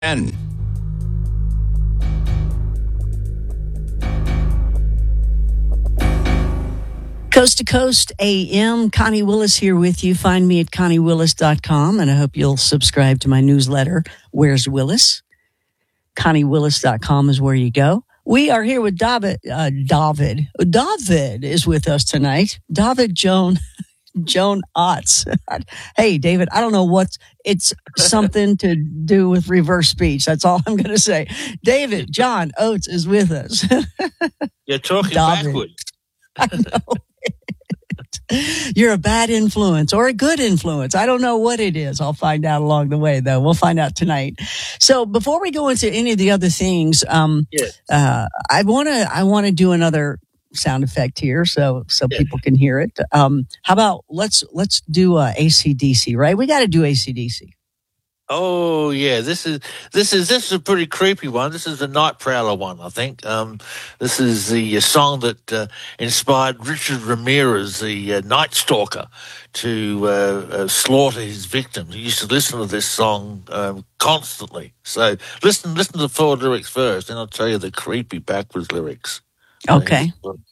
And Coast to Coast AM, Connie Willis here with you. Find me at ConnieWillis.com, and I hope you'll subscribe to my newsletter, Where's Willis? ConnieWillis.com is where you go. We are here with David. David is with us tonight. David Joan Otts. Hey, David, I don't know it's something to do with reverse speech. That's all I'm going to say. David John Oates is with us. You're talking backwards. I know. You're a bad influence or a good influence. I don't know what it is. I'll find out along the way, though. We'll find out tonight. So before we go into any of the other things, I want to do another sound effect here so people can hear it. How about let's do AC/DC, right? We got to do AC/DC. Oh yeah, this is a pretty creepy one. This is the Night Prowler one, I think. This is the song that inspired Richard Ramirez, the Night Stalker, to slaughter his victims. He used to listen to this song constantly. So listen to the forward lyrics first, and I'll tell you the creepy backwards lyrics. Okay.